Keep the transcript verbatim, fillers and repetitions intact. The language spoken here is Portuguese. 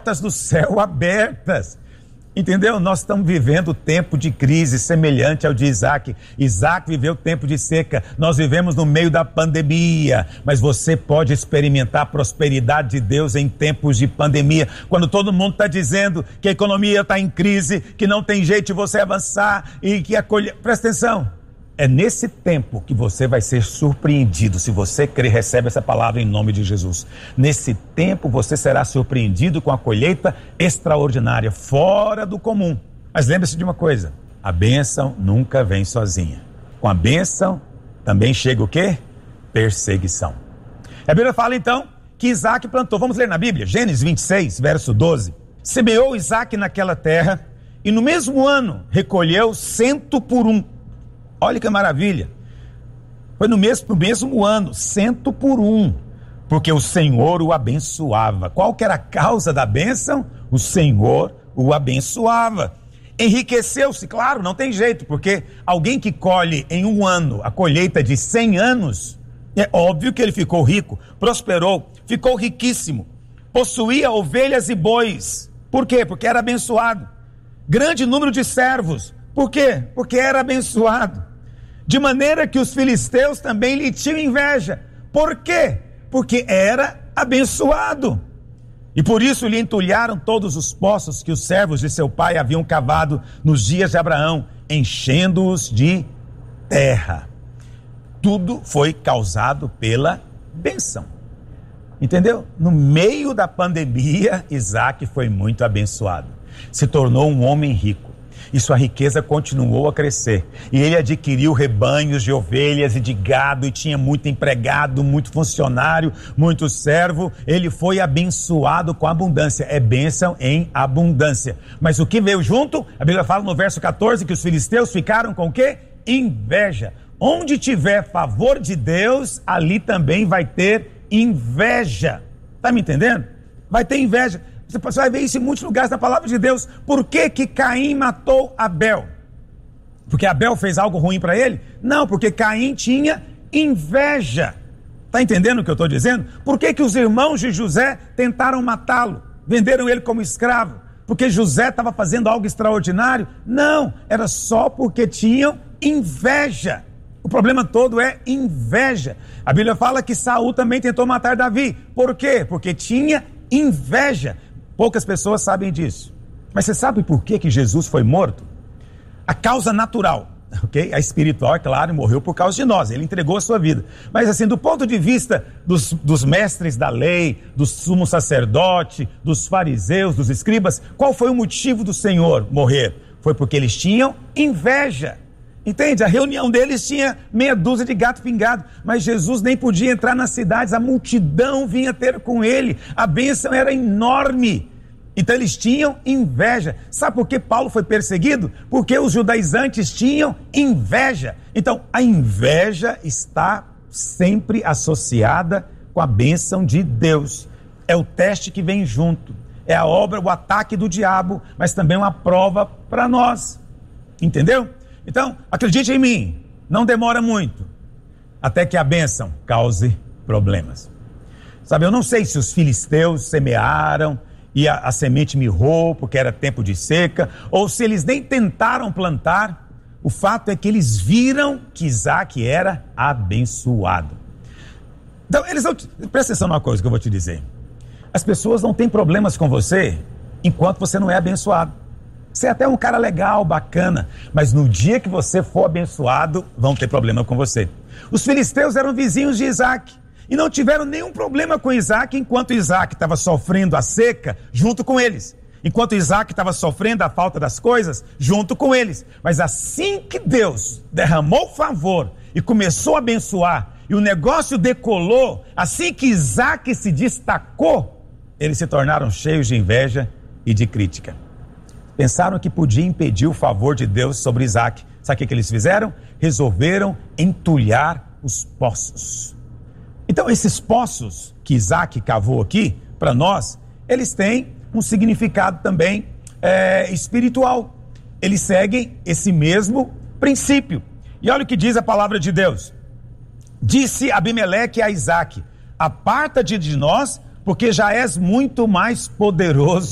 portas do céu abertas. Entendeu? Nós estamos vivendo tempo de crise semelhante ao de Isaac. Isaac viveu tempo de seca. Nós vivemos no meio da pandemia. Mas você pode experimentar a prosperidade de Deus em tempos de pandemia. Quando todo mundo está dizendo que a economia está em crise, que não tem jeito de você avançar e que a colheita... Presta atenção. É nesse tempo que você vai ser surpreendido. Se você crer, recebe essa palavra em nome de Jesus. Nesse tempo você será surpreendido com a colheita extraordinária, fora do comum. Mas lembre-se de uma coisa, a bênção nunca vem sozinha. Com a bênção também chega o quê? Perseguição. A Bíblia fala então que Isaac plantou. Vamos ler na Bíblia, Gênesis vinte e seis, verso doze. Semeou Isaac naquela terra e no mesmo ano recolheu cento por um. Olha que maravilha, foi no mesmo, no mesmo ano, cento por um, porque o Senhor o abençoava. Qual que era a causa da bênção? O Senhor o abençoava. Enriqueceu-se, claro, não tem jeito, porque alguém que colhe em um ano a colheita de cem anos, é óbvio que ele ficou rico, prosperou, ficou riquíssimo, possuía ovelhas e bois. Por quê? Porque era abençoado. Grande número de servos. Por quê? Porque era abençoado. De maneira que os filisteus também lhe tinham inveja. Por quê? Porque era abençoado. E por isso lhe entulharam todos os poços que os servos de seu pai haviam cavado nos dias de Abraão, enchendo-os de terra. Tudo foi causado pela bênção. Entendeu? No meio da pandemia, Isaac foi muito abençoado. Se tornou um homem rico. E sua riqueza continuou a crescer. E ele adquiriu rebanhos de ovelhas e de gado, e tinha muito empregado, muito funcionário, muito servo. Ele foi abençoado com abundância. É bênção em abundância. Mas o que veio junto? A Bíblia fala no verso catorze que os filisteus ficaram com o quê? Inveja. Onde tiver favor de Deus, ali também vai ter inveja. Está me entendendo? Vai ter inveja. Você vai ver isso em muitos lugares na palavra de Deus. Por que que Caim matou Abel? Porque Abel fez algo ruim para ele? Não, porque Caim tinha inveja. Está entendendo o que eu estou dizendo? Por que que os irmãos de José tentaram matá-lo? Venderam ele como escravo? Porque José estava fazendo algo extraordinário? Não, era só porque tinham inveja. O problema todo é inveja. A Bíblia fala que Saul também tentou matar Davi. Por quê? Porque tinha inveja. Poucas pessoas sabem disso. Mas você sabe por que que Jesus foi morto? A causa natural, ok? A espiritual, é claro, morreu por causa de nós. Ele entregou a sua vida. Mas assim, do ponto de vista dos, dos mestres da lei, do sumo sacerdote, dos fariseus, dos escribas, qual foi o motivo do Senhor morrer? Foi porque eles tinham inveja. Entende? A reunião deles tinha meia dúzia de gato pingado, mas Jesus nem podia entrar nas cidades, a multidão vinha ter com ele, a bênção era enorme. Então eles tinham inveja. Sabe por que Paulo foi perseguido? Porque os judaizantes tinham inveja. Então a inveja está sempre associada com a bênção de Deus. É o teste que vem junto, é a obra, o ataque do diabo, mas também uma prova para nós. Entendeu? Então, acredite em mim, não demora muito, até que a bênção cause problemas. Sabe, eu não sei se os filisteus semearam e a, a semente mirrou porque era tempo de seca, ou se eles nem tentaram plantar. O fato é que eles viram que Isaac era abençoado. Então, eles não... Presta atenção numa coisa que eu vou te dizer. As pessoas não têm problemas com você enquanto você não é abençoado. Você é até um cara legal, bacana, mas no dia que você for abençoado, vão ter problema com você. Os filisteus eram vizinhos de Isaac e não tiveram nenhum problema com Isaac enquanto Isaac estava sofrendo a seca junto com eles. Enquanto Isaac estava sofrendo a falta das coisas junto com eles. Mas assim que Deus derramou favor e começou a abençoar e o negócio decolou, assim que Isaac se destacou, eles se tornaram cheios de inveja e de crítica. Pensaram que podia impedir o favor de Deus sobre Isaac. Sabe o que eles fizeram? Resolveram entulhar os poços. Então esses poços que Isaac cavou aqui, para nós, eles têm um significado também é, espiritual. Eles seguem esse mesmo princípio. E olha o que diz a palavra de Deus. Disse Abimeleque a Isaac: aparta-te de nós, porque já és muito mais poderoso